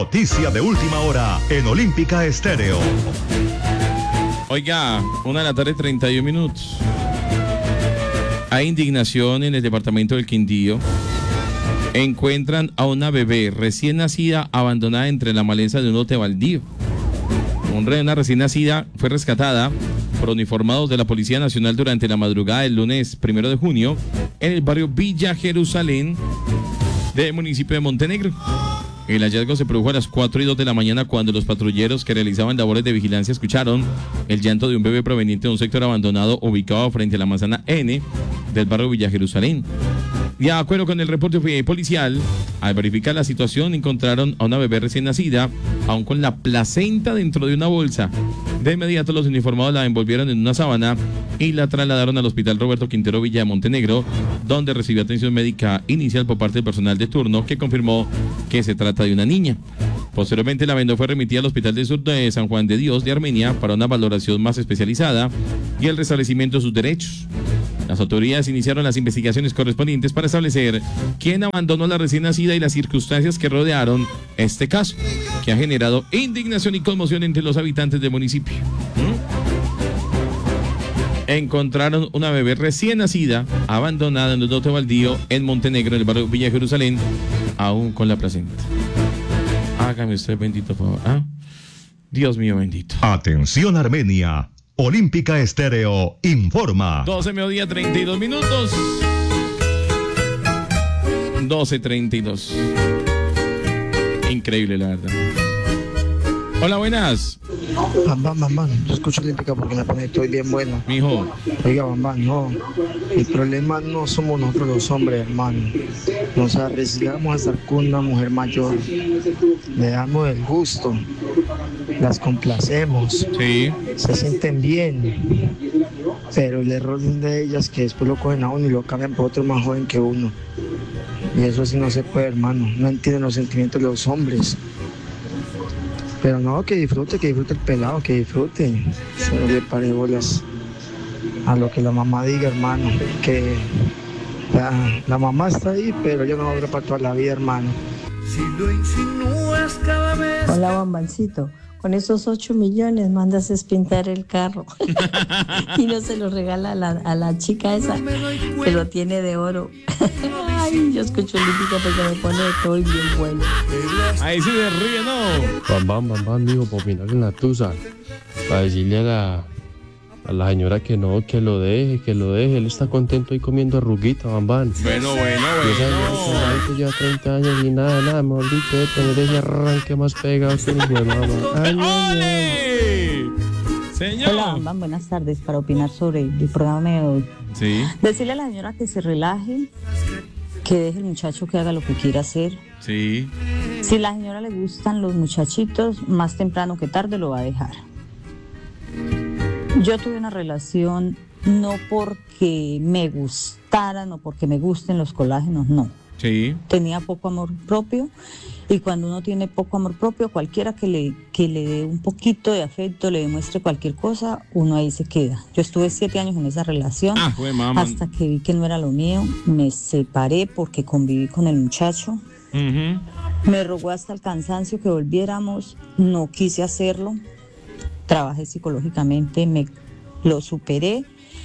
Noticia de última hora en Olímpica Estéreo. Oiga, 1:31 p.m. Hay indignación en el departamento del Quindío. Encuentran a una bebé recién nacida abandonada entre la maleza de un lote baldío. Una recién nacida fue rescatada por uniformados de la Policía Nacional durante la madrugada del lunes 1 de junio en el barrio Villa Jerusalén del municipio de Montenegro. El hallazgo se produjo a las 4:02 de la mañana cuando los patrulleros que realizaban labores de vigilancia escucharon el llanto de un bebé proveniente de un sector abandonado ubicado frente a la manzana N del barrio Villa Jerusalén. De acuerdo con el reporte policial, al verificar la situación encontraron a una bebé recién nacida, aún con la placenta dentro de una bolsa. De inmediato los uniformados la envolvieron en una sábana y la trasladaron al hospital Roberto Quintero Villa de Montenegro, donde recibió atención médica inicial por parte del personal de turno, que confirmó que se trata de una niña. Posteriormente la menor fue remitida al Hospital del Sur de San Juan de Dios de Armenia para una valoración más especializada y el restablecimiento de sus derechos. Las autoridades iniciaron las investigaciones correspondientes para establecer quién abandonó a la recién nacida y las circunstancias que rodearon este caso, que ha generado indignación y conmoción entre los habitantes del municipio. Encontraron una bebé recién nacida abandonada en un lote baldío en Montenegro, en el barrio Villa Jerusalén, aún con la placenta. Hágame usted bendito favor. Dios mío bendito. Atención Armenia. Olímpica Estéreo informa. 12:32 p.m. 12:32. Increíble, la verdad. Hola, buenas. Bambán, yo escucho Olímpica porque me pone estoy bien bueno. Mijo. Oiga, Bambán, no. El problema no somos nosotros los hombres, hermano. Nos arriesgamos a estar con una mujer mayor. Le damos el gusto. Las complacemos. Sí. Se sienten bien. Pero el error de ellas es que después lo cogen a uno y lo cambian por otro más joven que uno. Y eso sí no se puede, hermano. No entienden los sentimientos de los hombres. Pero no, que disfrute el pelado, que disfrute. Solo le pare bolas a lo que la mamá diga, hermano. Que la mamá está ahí, pero yo no voy a durar para toda la vida, hermano. Si lo insinúas cada vez. Hola, Bambancito. Con esos 8 millones mandas es pintar el carro y no se lo regala a la chica esa que lo tiene de oro. Ay, yo escucho Olímpica porque me pone todo bien bueno. Ahí sí se ríe, ¿no? Bam, mijo, para opinar en la tusa, para decirle a la señora que no, que lo deje, él está contento ahí comiendo arruguita, Bam. Bueno. Esa lleva 30 años y nada, mejor dicho, de tener ese arranque más pegado que un hijo. ¡Ole! Señor. Hola, Bam, buenas tardes, para opinar sobre el programa de hoy. Sí. Decirle a la señora que se relaje, que deje el muchacho que haga lo que quiera hacer. Sí. Si a la señora le gustan los muchachitos, más temprano que tarde lo va a dejar. Yo tuve una relación no porque me gustaran o porque me gusten los colágenos, no. Sí. Tenía poco amor propio y cuando uno tiene poco amor propio, cualquiera que le dé un poquito de afecto, le demuestre cualquier cosa, uno ahí se queda. Yo estuve 7 años en esa relación hasta que vi que no era lo mío, me separé porque conviví con el muchacho. Me rogó hasta el cansancio que volviéramos, no quise hacerlo. Trabajé psicológicamente, lo superé.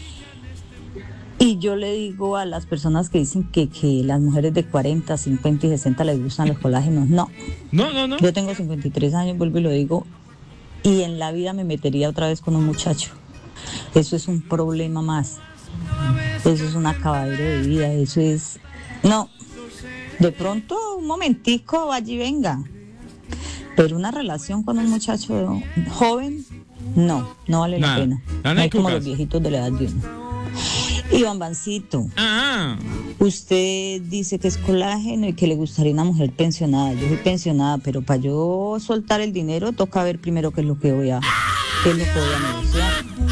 Y yo le digo a las personas que dicen que las mujeres de 40, 50 y 60 les gustan los colágenos, no. No. Yo tengo 53 años, vuelvo y lo digo, y en la vida me metería otra vez con un muchacho. Eso es un problema más. Eso es un acabadero de vida, eso es... No, de pronto un momentico, vaya y venga. Pero una relación con un muchacho joven, no vale la pena. No hay como los viejitos de la edad de uno. Y Bambancito, usted dice que es colágeno y que le gustaría una mujer pensionada. Yo soy pensionada, pero para yo soltar el dinero toca ver primero qué es lo que voy a negociar.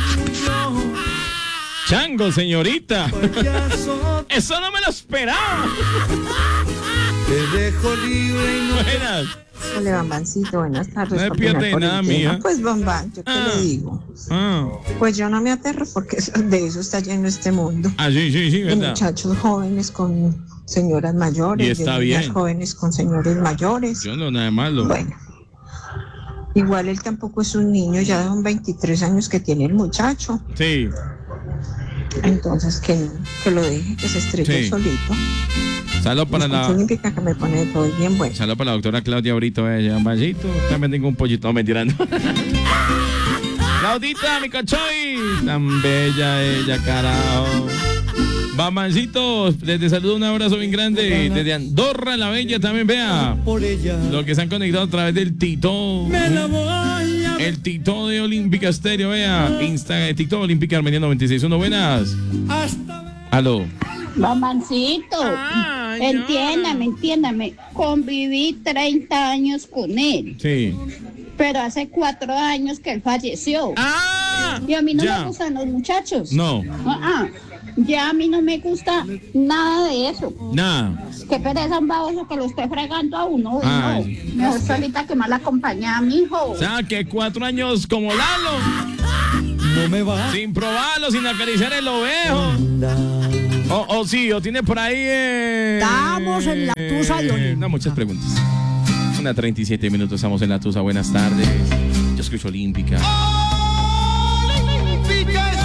Chango, señorita. Eso no me lo esperaba. Te dejo libre y no. Buenas. Hola, Bambancito, buenas tardes. No me pierdes nada, mía. Pues, Bambán, ¿yo qué le digo? Pues yo no me aterro porque de eso está lleno este mundo. Sí, De verdad. muchachos jóvenes con señoras mayores, Y está de niñas bien. jóvenes con señores mayores. Yo no, nada de malo. Bueno, igual él tampoco es un niño, ya son 23 años que tiene el muchacho. Sí. Entonces que lo deje, que se estrelle Sí. solito. Saludos para la... Olímpica que me pone todo bien bueno. Saludos para la doctora Claudia Brito. Ella, Mallito, también tengo un pollito. No, mentira, no. Claudita, mi cachoy. Tan bella ella, carajo. Mamancitos, desde saludo, un abrazo bien grande. Desde Andorra la Bella también, vea. Los que se han conectado a través del Tito. El Tito de Olímpica Estéreo, vea. Instagram, Tito Olímpica Armenia 96.1. Buenas. Aló. Mamancito, entiéndame. Conviví 30 años con él. Sí. Pero hace 4 años que él falleció. Y a mí no me gustan los muchachos. No. Ya a mí no me gusta nada de eso. Nada. Qué pereza un baboso que lo esté fregando a uno. No. Mejor solita que mal acompañada, mijo. O sea, que 4 años como Lalo. No me va. Sin probarlo, sin acariciar el ovejo. O sí, o tiene por ahí. Estamos en la tusa de Olímpica. No, muchas preguntas. 1:37 minutos, estamos en la tusa. Buenas tardes. Yo escucho Olímpica. Olímpica